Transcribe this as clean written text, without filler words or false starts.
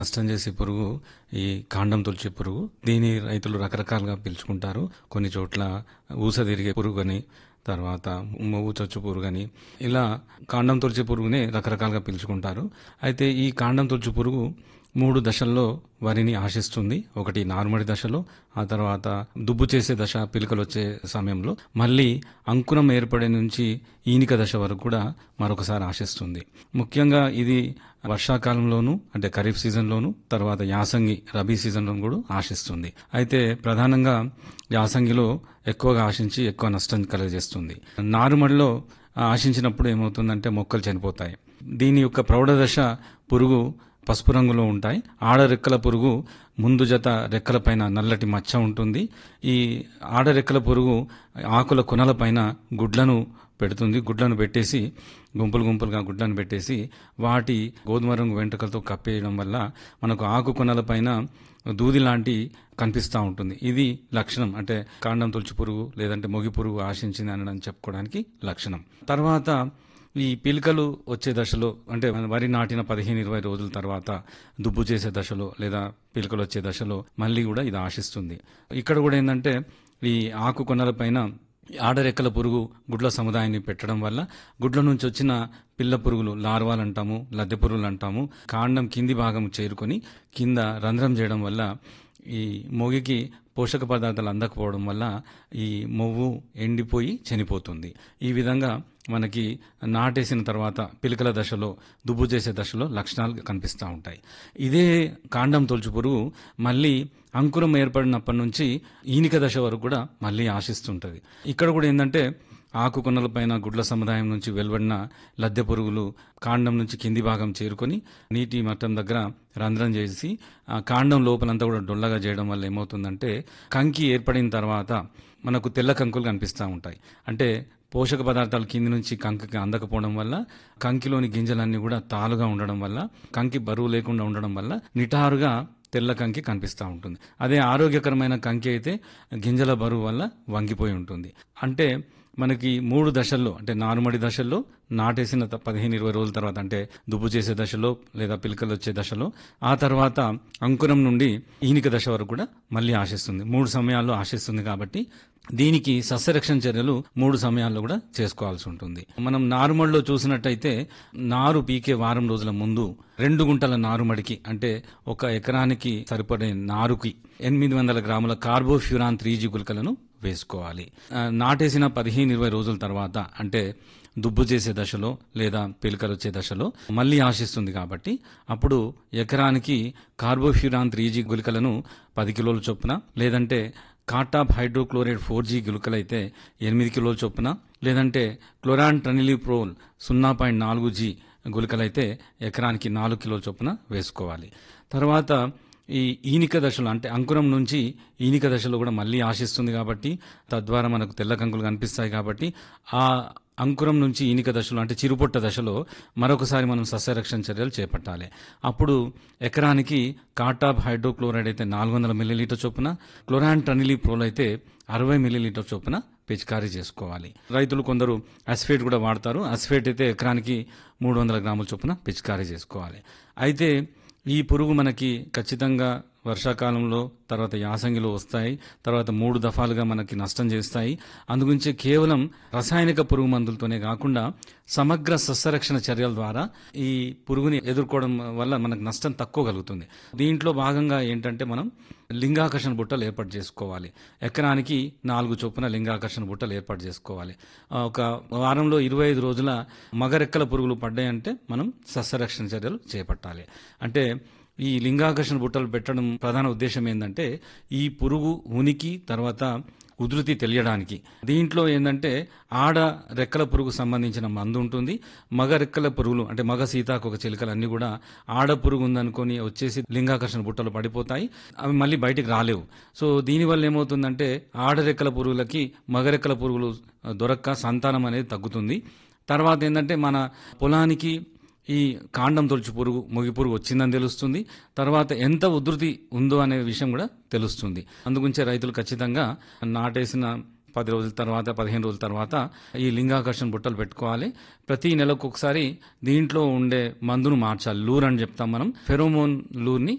నష్టం చేసే పురుగు ఈ కాండం తొలిచే పురుగు. దీని రైతులు రకరకాలుగా పిలుచుకుంటారు. కొన్ని చోట్ల ఊస తిరిగే పురుగు అని, తర్వాత మొవ్వు చచ్చు పురుగు అని, ఇలా కాండం తొలిచే పురుగునే రకరకాలుగా పిలుచుకుంటారు. అయితే ఈ కాండం తొలిచే పురుగు 3 దశల్లో వరిని ఆశిస్తుంది. ఒకటి నారుమడి దశలో, ఆ తర్వాత దుబ్బు చేసే దశ, పిలకలు వచ్చే సమయంలో, మళ్ళీ అంకురం ఏర్పడే నుంచి ఈనిక దశ వరకు కూడా మరొకసారి ఆశిస్తుంది. ముఖ్యంగా ఇది వర్షాకాలంలోను అంటే ఖరీఫ్ సీజన్లోను, తర్వాత యాసంగి రబీ సీజన్లోను కూడా ఆశిస్తుంది. అయితే ప్రధానంగా యాసంగిలో ఎక్కువగా ఆశించి ఎక్కువ నష్టం కలుగజేస్తుంది. నారుమడిలో ఆశించినప్పుడు ఏమవుతుందంటే మొక్కలు చనిపోతాయి. దీని యొక్క ప్రౌఢ దశ పురుగు పసుపు రంగులో ఉంటాయి. ఆడ రెక్కల పురుగు ముందు జత రెక్కలపైన నల్లటి మచ్చ ఉంటుంది. ఈ ఆడ రెక్కల పురుగు ఆకుల కొనలపైన గుడ్లను పెడుతుంది. గుడ్లను పెట్టేసి గుంపులుగా గుడ్లను పెట్టేసి వాటి గోధుమ రంగు వెంట్రుకలతో కప్పేయడం వల్ల మనకు ఆకు కొనలపైన దూది లాంటి కనిపిస్తూ ఉంటుంది. ఇది లక్షణం, అంటే కాండం తొలిచి పురుగు లేదంటే మొగి పురుగు ఆశించింది అని చెప్పుకోవడానికి లక్షణం. తర్వాత ఈ పిలకలు వచ్చే దశలో, అంటే వరి నాటిన 15-20 రోజుల తర్వాత దుబ్బు చేసే దశలో లేదా పిలకలు వచ్చే దశలో మళ్ళీ కూడా ఇది ఆశిస్తుంది. ఇక్కడ కూడా ఏంటంటే ఈ ఆకు కొనలపైన ఆడరెక్కల పురుగు గుడ్ల సముదాయాన్ని పెట్టడం వల్ల గుడ్ల నుంచి వచ్చిన పిల్ల పురుగులు, లార్వాలు అంటాము, లద్దె పురుగులు అంటాము, కాండం కింది భాగం చేరుకొని కింద రంధ్రం చేయడం వల్ల ఈ మొగికి పోషక పదార్థాలు అందకపోవడం వల్ల ఈ మొవ్వు ఎండిపోయి చనిపోతుంది. ఈ విధంగా మనకి నాటేసిన తర్వాత పిలకల దశలో, దుబ్బు చేసే దశలో లక్షణాలు కనిపిస్తూ ఉంటాయి. ఇదే కాండం తొలిచి పురుగు మళ్ళీ అంకురం ఏర్పడినప్పటి నుంచి ఈనిక దశ వరకు కూడా మళ్ళీ ఆశిస్తుంటుంది. ఇక్కడ కూడా ఏంటంటే ఆకు కొనలపైన గుడ్ల సముదాయం నుంచి వెలువడిన లద్దె పురుగులు కాండం నుంచి కింది భాగం చేరుకొని నీటి మట్టం దగ్గర రంధ్రం చేసి ఆ కాండం లోపలంతా కూడా డొల్లగా చేయడం వల్ల ఏమవుతుందంటే కంకి ఏర్పడిన తర్వాత మనకు తెల్ల కంకులు కనిపిస్తూ ఉంటాయి. అంటే పోషక పదార్థాలు కింది నుంచి కంకికి అందకపోవడం వల్ల, కంకిలోని గింజలన్నీ కూడా తాలుగా ఉండడం వల్ల, కంకి బరువు లేకుండా ఉండడం వల్ల నిటారుగా తెల్ల కంకి కనిపిస్తూ ఉంటుంది. అదే ఆరోగ్యకరమైన కంకి అయితే గింజల బరువు వల్ల వంగిపోయి ఉంటుంది. అంటే మనకి 3 దశల్లో, అంటే నారుమడి దశల్లో, నాటేసిన 15-20 రోజుల తర్వాత అంటే దుబ్బు చేసే దశలో లేదా పిలకలు వచ్చే దశలో, ఆ తర్వాత అంకురం నుండి ఈనిక దశ వరకు కూడా మళ్ళీ ఆశిస్తుంది. 3 సమయాల్లో ఆశిస్తుంది. కాబట్టి దీనికి సస్యరక్షణ చర్యలు 3 సమయాల్లో కూడా చేసుకోవాల్సి ఉంటుంది. మనం నారుమడిలో చూసినట్టయితే నారు పీకే వారం రోజుల ముందు 2 గుంటల నారుమడికి, అంటే 1 ఎకరానికి సరిపడే నారుకి 800 గ్రాముల కార్బోఫ్యూరాన్ 3G గుళికలను వేసుకోవాలి. నాటేసిన 15-20 రోజుల తర్వాత, అంటే దుబ్బు చేసే దశలో లేదా పిలకలు వచ్చే దశలో మళ్ళీ ఆశిస్తుంది. కాబట్టి అప్పుడు ఎకరానికి కార్బోఫ్యూరాన్ 3G గుళికలను 10 కిలోల చొప్పున, లేదంటే కాటాప్ హైడ్రోక్లోరైడ్ 4G గుళికలైతే 8 కిలోల చొప్పున, లేదంటే క్లోరాన్ ట్రనిలిప్రోల్ 0.4G గుళికలైతే ఎకరానికి 4 కిలోల చొప్పున వేసుకోవాలి. తర్వాత ఈ ఈనిక దశలో, అంటే అంకురం నుంచి ఈనిక దశలో కూడా మళ్ళీ ఆశిస్తుంది. కాబట్టి తద్వారా మనకు తెల్ల కంకులు కనిపిస్తాయి. కాబట్టి ఆ అంకురం నుంచి ఈనిక దశలో, అంటే చిరుపొట్ట దశలో మరొకసారి మనం సస్యరక్షణ చర్యలు చేపట్టాలి. అప్పుడు ఎకరానికి కాటాప్ హైడ్రోక్లోరైడ్ అయితే 400 మిల్లీలీటర్ చొప్పున, క్లోరాన్ ట్రనిలిప్రోల్ అయితే 60 మిల్లీలీటర్ చొప్పున పిచికారీ చేసుకోవాలి. రైతులు కొందరు అస్ఫేట్ కూడా వాడతారు. అస్ఫేట్ అయితే ఎకరానికి 300 గ్రాముల చొప్పున పిచికారీ చేసుకోవాలి. అయితే ఈ పురుగు మనకి ఖచ్చితంగా వర్షాకాలంలో, తర్వాత యాసంగిలో వస్తాయి. తర్వాత 3 దఫాలుగా మనకి నష్టం చేస్తాయి. అందుగురించి కేవలం రసాయనిక పురుగు మందులతోనే కాకుండా సమగ్ర సస్యరక్షణ చర్యల ద్వారా ఈ పురుగుని ఎదుర్కోవడం వల్ల మనకు నష్టం తక్కువ కలుగుతుంది. దీంట్లో భాగంగా ఏంటంటే మనం లింగాకర్షణ బుట్టలు ఏర్పాటు చేసుకోవాలి. ఎకరానికి 4 చొప్పున లింగాకర్షణ బుట్టలు ఏర్పాటు చేసుకోవాలి. ఒక వారంలో 25 రోజుల మగరెక్కల పురుగులు పడ్డాయంటే మనం సస్యరక్షణ చర్యలు చేపట్టాలి. అంటే ఈ లింగాకర్షణ బుట్టలు పెట్టడం ప్రధాన ఉద్దేశం ఏంటంటే ఈ పురుగు ఉనికి, తర్వాత ఉధృతి తెలియడానికి. దీంట్లో ఏంటంటే ఆడ రెక్కల పురుగు సంబంధించిన మందు ఉంటుంది. మగ రెక్కల పురుగులు, అంటే మగ సీతాకోక చిలుకలు అన్నీ కూడా ఆడ పురుగు ఉందనుకొని వచ్చేసి లింగాకర్షణ బుట్టలు పడిపోతాయి. అవి మళ్ళీ బయటికి రాలేవు. సో దీనివల్ల ఏమవుతుందంటే ఆడ రెక్కల పురుగులకి మగ రెక్కల పురుగులు దొరక్క సంతానం అనేది తగ్గుతుంది. తర్వాత ఏంటంటే మన పొలానికి ఈ కాండం తొలిచి పురుగు, మొగి పురుగు వచ్చిందని తెలుస్తుంది. తర్వాత ఎంత ఉధృతి ఉందో అనే విషయం కూడా తెలుస్తుంది. అందుగురించే రైతులు ఖచ్చితంగా నాటేసిన 10 రోజుల తర్వాత 15 రోజుల తర్వాత ఈ లింగాకర్షణ బుట్టలు పెట్టుకోవాలి. ప్రతి నెలకు ఒకసారి దీంట్లో ఉండే మందును మార్చాలి. లూర్ అని చెప్తాం మనం. ఫెరోమోన్ లూర్ని